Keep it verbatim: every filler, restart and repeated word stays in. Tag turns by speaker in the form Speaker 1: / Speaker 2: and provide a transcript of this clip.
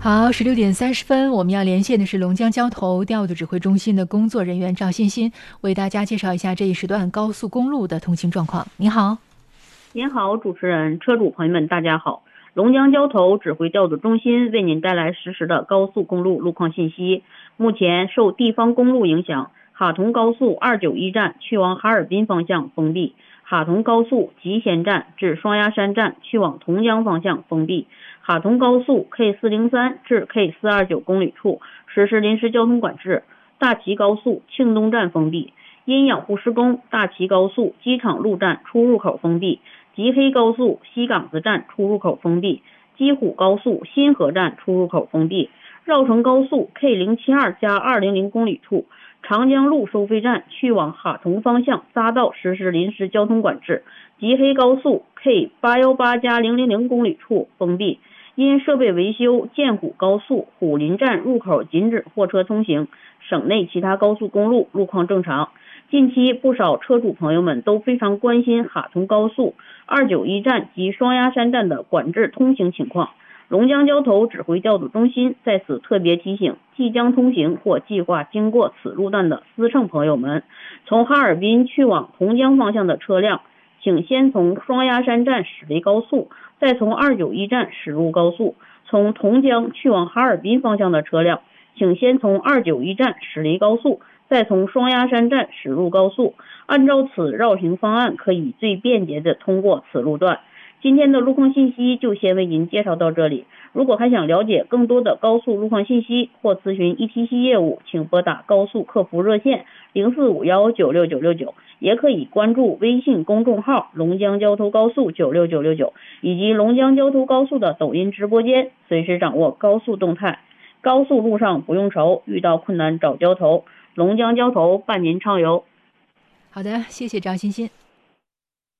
Speaker 1: 好，十六点三十分，我们要连线的是龙江交投调度指挥中心的工作人员赵欣欣，为大家介绍一下这一时段高速公路的通行状况。你好。
Speaker 2: 您好，主持人，车主朋友们，大家好。龙江交投指挥调度中心为您带来实时的高速公路路况信息。目前受地方公路影响，哈同高速二九一站去往哈尔滨方向封闭，哈同高速集贤站至双鸭山站去往同江方向封闭，哈同高速 K 四零三至 K 四二九公里处实施临时交通管制，大齐高速庆东站封闭，因养护施工，大齐高速机场路站出入口封闭，吉黑高速西岗子站出入口封闭，鸡虎高速新河站出入口封闭，绕城高速 K 零七二加二零零公里处长江路收费站去往哈同方向匝道实施临时交通管制，吉黑高速 K 八一八加零零零公里处封闭，因设备维修，建虎高速虎林站入口禁止货车通行，省内其他高速公路路况正常。近期不少车主朋友们都非常关心哈同高速二九一站及双鸭山站的管制通行情况。龙江交投指挥调度中心在此特别提醒即将通行或计划经过此路段的司乘朋友们，从哈尔滨去往同江方向的车辆，请先从双鸭山站驶离高速，再从二九一站驶入高速。从同江去往哈尔滨方向的车辆，请先从二九一站驶离高速，再从双鸭山站驶入高速。按照此绕行方案，可以最便捷地通过此路段。今天的路况信息就先为您介绍到这里。如果还想了解更多的高速路况信息或咨询 E T C 业务，请拨打高速客服热线零四五幺九六九六九，也可以关注微信公众号龙江交投高速九六九六九以及龙江交投高速的抖音直播间，随时掌握高速动态。高速路上不用愁，遇到困难找交投，龙江交投伴您畅游。
Speaker 1: 好的，谢谢赵欣欣。